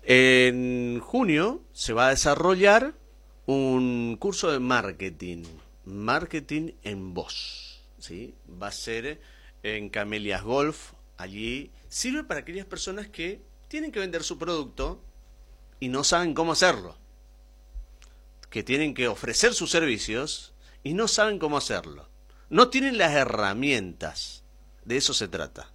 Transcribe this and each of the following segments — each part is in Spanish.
En junio se va a desarrollar un curso de marketing en voz, ¿sí? Va a ser en Camelias Golf. Allí sirve para aquellas personas que tienen que vender su producto y no saben cómo hacerlo, que tienen que ofrecer sus servicios y no saben cómo hacerlo. No tienen las herramientas. De eso se trata.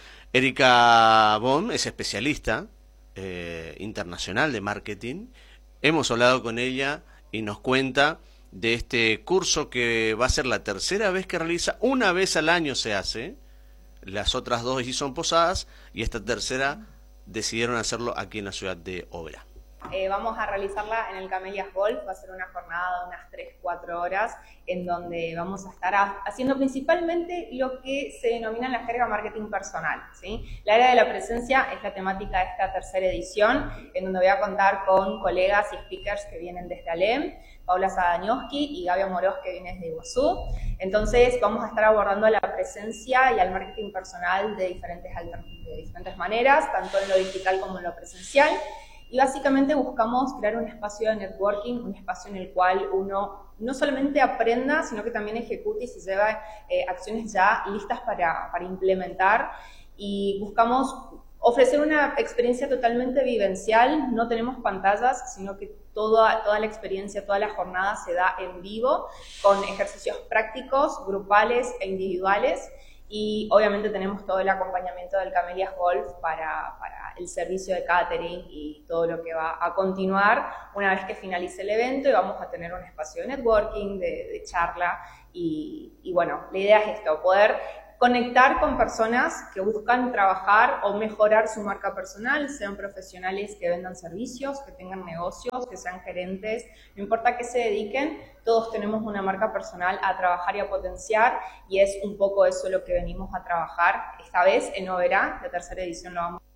Erika Bohm es especialista internacional de marketing. Hemos hablado con ella y nos cuenta de este curso que va a ser la tercera vez que realiza. Una vez al año se hace. Las otras dos hizo en Posadas y esta tercera decidieron hacerlo aquí en la ciudad de Oberá. Vamos a realizarla en el Camelias Golf. Va a ser una jornada de unas 3-4 horas en donde vamos a estar haciendo principalmente lo que se denomina en la jerga marketing personal, ¿sí? La área de la presencia es la temática de esta tercera edición, en donde voy a contar con colegas y speakers que vienen desde ALEM, Paula Sadañoski y Gaby Amorós, que viene desde Iguazú. Entonces vamos a estar abordando la presencia y al marketing personal de diferentes maneras, tanto en lo digital como en lo presencial. Y básicamente buscamos crear un espacio de networking, un espacio en el cual uno no solamente aprenda, sino que también ejecute y se lleva acciones ya listas para implementar. Y buscamos ofrecer una experiencia totalmente vivencial. No tenemos pantallas, sino que toda la experiencia, toda la jornada se da en vivo, con ejercicios prácticos, grupales e individuales. Y obviamente tenemos todo el acompañamiento del Camelias Golf para el servicio de catering y todo lo que va a continuar una vez que finalice el evento, y vamos a tener un espacio de networking, de charla y bueno, la idea es esto, poder conectar con personas que buscan trabajar o mejorar su marca personal, sean profesionales que vendan servicios, que tengan negocios, que sean gerentes, no importa qué se dediquen, todos tenemos una marca personal a trabajar y a potenciar, y es un poco eso lo que venimos a trabajar esta vez en Oberá. La tercera edición lo vamos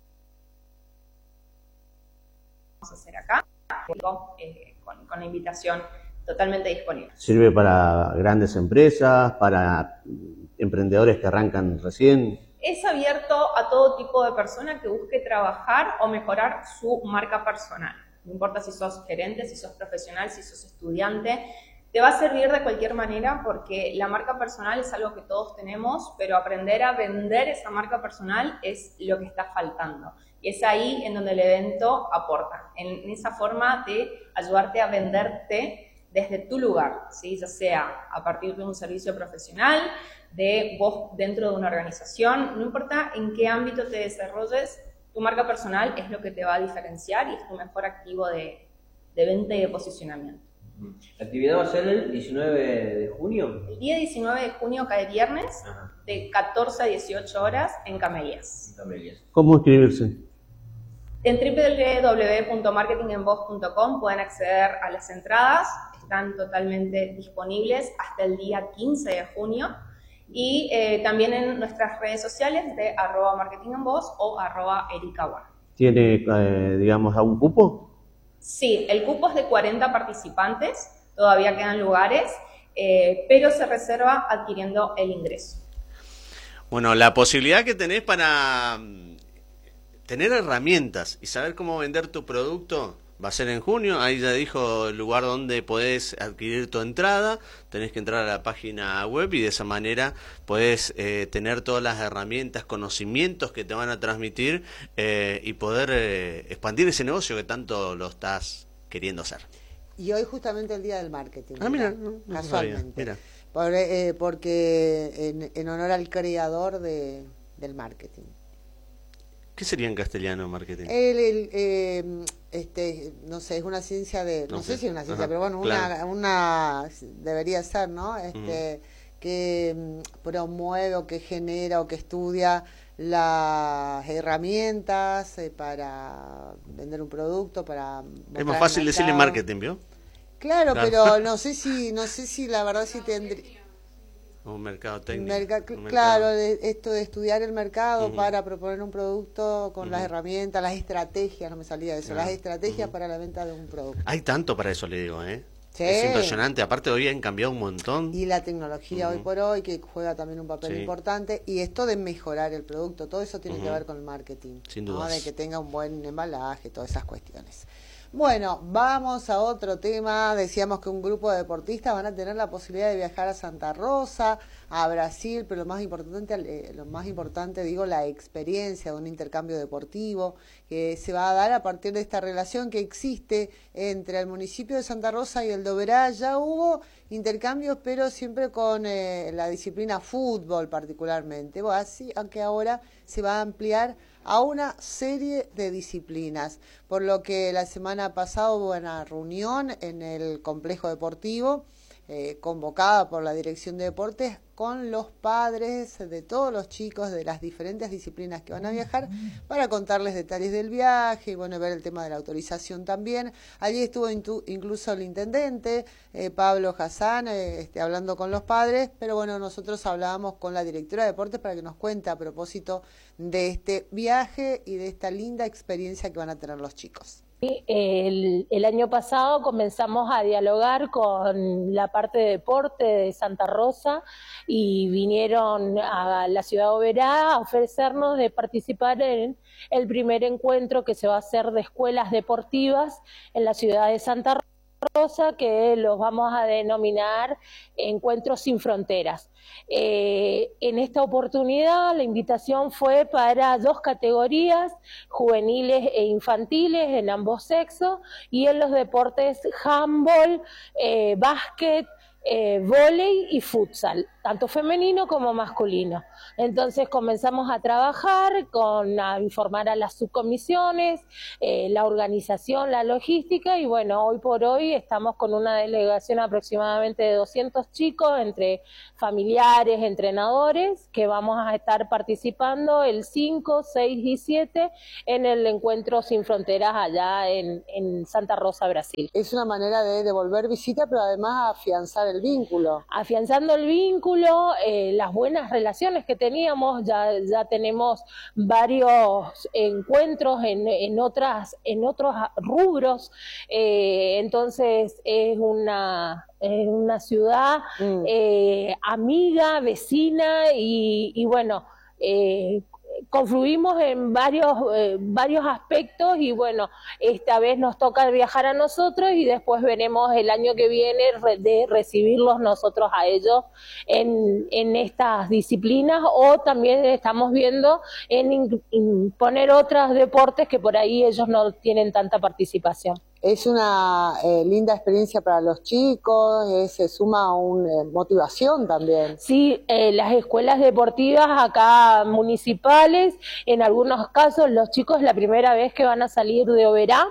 a hacer acá, con la invitación totalmente disponible. ¿Sirve para grandes empresas, para emprendedores que arrancan recién? Es abierto a todo tipo de persona que busque trabajar o mejorar su marca personal. No importa si sos gerente, si sos profesional, si sos estudiante, te va a servir de cualquier manera, porque la marca personal es algo que todos tenemos, pero aprender a vender esa marca personal es lo que está faltando. Y es ahí en donde el evento aporta, en esa forma de ayudarte a venderte desde tu lugar, ¿sí? Ya sea a partir de un servicio profesional, de vos dentro de una organización, no importa en qué ámbito te desarrolles, tu marca personal es lo que te va a diferenciar y es tu mejor activo de venta y de posicionamiento. ¿La actividad va a ser el 19 de junio? El día 19 de junio cae viernes, de 14 a 18 horas en Camelias. ¿Cómo inscribirse? En www.marketingenvoz.com pueden acceder a las entradas, están totalmente disponibles hasta el día 15 de junio. Y también en nuestras redes sociales de @marketingenvoz o @ericawan. ¿Tiene, digamos, algún cupo? Sí, el cupo es de 40 participantes, todavía quedan lugares, pero se reserva adquiriendo el ingreso. Bueno, la posibilidad que tenés para tener herramientas y saber cómo vender tu producto va a ser en junio. Ahí ya dijo el lugar donde podés adquirir tu entrada. Tenés que entrar a la página web y de esa manera podés tener todas las herramientas, conocimientos que te van a transmitir y poder expandir ese negocio que tanto lo estás queriendo hacer. Y hoy justamente el día del marketing. Mira, no casualmente. Mira. Porque en honor al creador del marketing. ¿Qué sería en castellano marketing? No sé, es una ciencia de... No sé si es una ciencia, pero bueno, claro. una debería ser, ¿no? Que promueve o que genera o que estudia las herramientas para vender un producto, para... Es más fácil decirle marketing, ¿vio? Claro, pero no sé si la verdad si tendría... Un mercado técnico. Claro, esto de estudiar el mercado para proponer un producto con las herramientas, las estrategias, no me salía eso, las estrategias para la venta de un producto. Hay tanto para eso, le digo, Sí. Es impresionante, aparte hoy han cambiado un montón. Y la tecnología hoy por hoy, que juega también un papel Sí. importante, y esto de mejorar el producto, todo eso tiene que ver con el marketing, Sin ¿no? dudas. De que tenga un buen embalaje, todas esas cuestiones. Bueno, vamos a otro tema. Decíamos que un grupo de deportistas van a tener la posibilidad de viajar a Santa Rosa, a Brasil, pero lo más importante, digo, la experiencia de un intercambio deportivo que se va a dar a partir de esta relación que existe entre el municipio de Santa Rosa y el de Oberá. Ya hubo intercambios, pero siempre con la disciplina fútbol particularmente. Bueno, así, aunque ahora se va a ampliar a una serie de disciplinas, por lo que la semana pasada hubo una reunión en el complejo deportivo convocada por la Dirección de Deportes con los padres de todos los chicos de las diferentes disciplinas que van a viajar para contarles detalles del viaje y bueno, ver el tema de la autorización también. Allí estuvo incluso el intendente Pablo Hassan hablando con los padres, pero bueno, nosotros hablábamos con la directora de deportes para que nos cuente a propósito de este viaje y de esta linda experiencia que van a tener los chicos. El año pasado comenzamos a dialogar con la parte de deporte de Santa Rosa y vinieron a la ciudad de Oberá a ofrecernos de participar en el primer encuentro que se va a hacer de escuelas deportivas en la ciudad de Santa Rosa, que los vamos a denominar Encuentros Sin Fronteras. En esta oportunidad la invitación fue para 2 categorías, juveniles e infantiles en ambos sexos, y en los deportes handball, básquet, vóley y futsal, tanto femenino como masculino. Entonces comenzamos a trabajar, a informar a las subcomisiones, la organización, la logística, y bueno, hoy por hoy estamos con una delegación aproximadamente de 200 chicos, entre familiares, entrenadores, que vamos a estar participando el 5, 6 y 7 en el Encuentro Sin Fronteras allá en Santa Rosa, Brasil. Es una manera de devolver visita, pero además afianzar el vínculo. Afianzando el vínculo, las buenas relaciones que teníamos, ya tenemos varios encuentros en otros rubros, entonces es una ciudad amiga, vecina y bueno, confluimos en varios aspectos y bueno, esta vez nos toca viajar a nosotros y después veremos el año que viene de recibirlos nosotros a ellos en estas disciplinas, o también estamos viendo en poner otros deportes que por ahí ellos no tienen tanta participación. Es una linda experiencia para los chicos, se suma una motivación también. Sí, las escuelas deportivas acá municipales, en algunos casos los chicos la primera vez que van a salir de Oberá,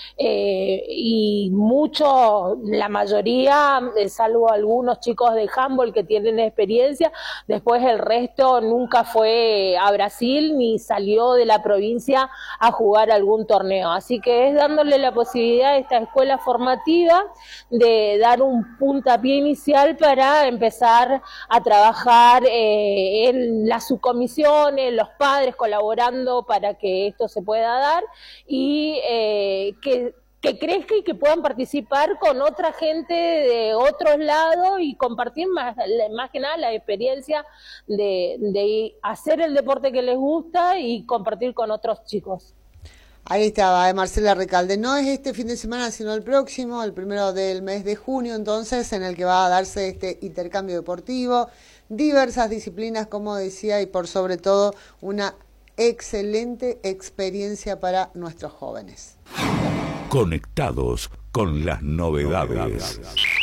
y muchos, la mayoría, salvo algunos chicos de handball que tienen experiencia, después el resto nunca fue a Brasil ni salió de la provincia a jugar algún torneo, así que es dándole la posibilidad a esta escuela formativa de dar un puntapié inicial para empezar a trabajar en las subcomisiones, los padres colaborando para que esto se pueda dar y que crezca y que puedan participar con otra gente de otros lados y compartir más que nada la experiencia de hacer el deporte que les gusta y compartir con otros chicos. Ahí estaba Marcela Recalde. No es este fin de semana, sino el próximo, el 1 del mes de junio, entonces, en el que va a darse este intercambio deportivo, diversas disciplinas, como decía, y por sobre todo una excelente experiencia para nuestros jóvenes. Conectados con las novedades.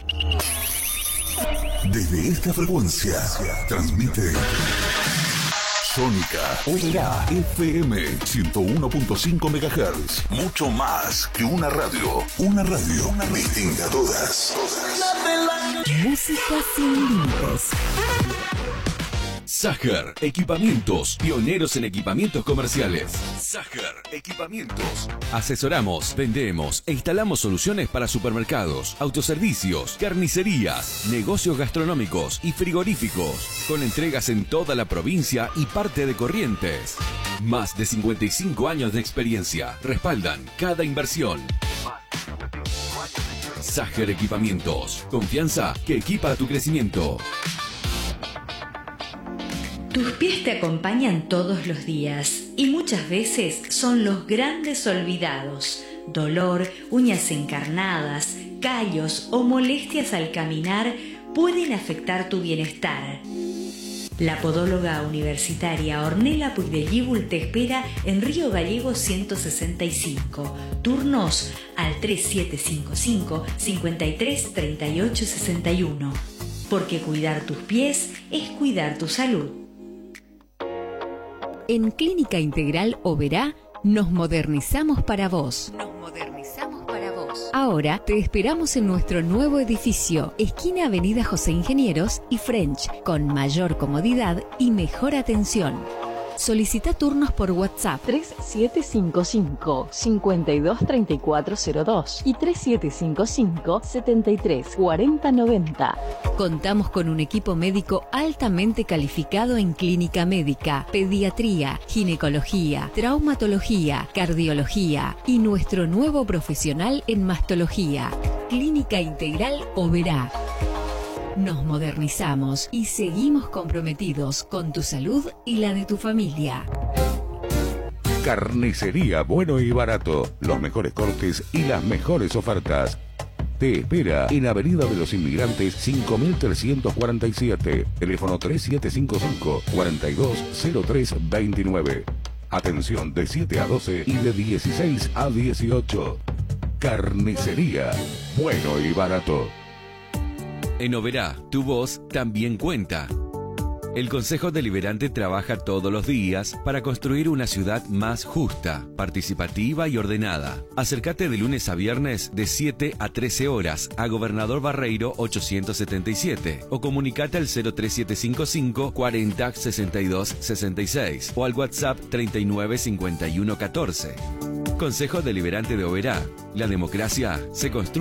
Desde esta frecuencia transmite Sónica Oberá FM 101.5 MHz. Mucho más que una radio. Una radio distinta a todas. Música sin límites. Sager Equipamientos, pioneros en equipamientos comerciales. Sager Equipamientos. Asesoramos, vendemos e instalamos soluciones para supermercados, autoservicios, carnicerías, negocios gastronómicos y frigoríficos, con entregas en toda la provincia y parte de Corrientes. Más de 55 años de experiencia respaldan cada inversión. Más de 55 años de experiencia. Sager Equipamientos. Confianza que equipa tu crecimiento. Tus pies te acompañan todos los días y muchas veces son los grandes olvidados. Dolor, uñas encarnadas, callos o molestias al caminar pueden afectar tu bienestar. La podóloga universitaria Ornella Puigdellíbul te espera en Río Gallegos 165. Turnos al 3755 53 38 61. Porque cuidar tus pies es cuidar tu salud. En Clínica Integral Oberá nos modernizamos para vos. Ahora te esperamos en nuestro nuevo edificio, esquina Avenida José Ingenieros y French, con mayor comodidad y mejor atención. Solicita turnos por WhatsApp 3755-523402 y 3755-734090. Contamos con un equipo médico altamente calificado en clínica médica, pediatría, ginecología, traumatología, cardiología y nuestro nuevo profesional en mastología. Clínica Integral Oberá. Nos modernizamos y seguimos comprometidos con tu salud y la de tu familia. Carnicería Bueno y Barato. Los mejores cortes y las mejores ofertas. Te espera en Avenida de los Inmigrantes 5347. Teléfono 3755-420329. Atención de 7 a 12 y de 16 a 18. Carnicería Bueno y Barato. En Oberá, tu voz también cuenta. El Consejo Deliberante trabaja todos los días para construir una ciudad más justa, participativa y ordenada. Acércate de lunes a viernes de 7 a 13 horas a Gobernador Barreiro 877 o comunicate al 03755 40 62 66 o al WhatsApp 39 51 14. Consejo Deliberante de Oberá. La democracia se construye.